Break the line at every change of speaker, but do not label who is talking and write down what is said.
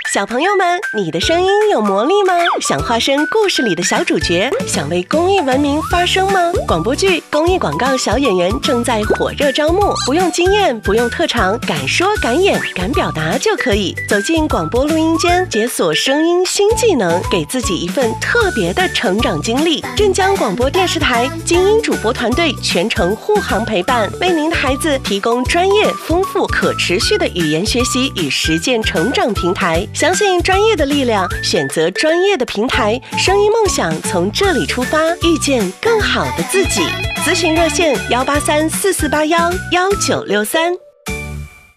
小朋友们，你的声音有魔力吗？想化身故事里的小主角，想为公益文明发声吗？广播剧、公益广告小演员正在火热招募，不用经验，不用特长，敢说敢演敢表达就可以。走进广播录音间，解锁声音新技能，给自己一份特别的成长经历。镇江广播电视台精英主播团队全程护航陪伴，为您的孩子提供专业、丰富、可持续的语言学习与实践成长平台。相信专业的力量，选择专业的平台，声音梦想从这里出发，遇见更好的自己。咨询热线：18344811963。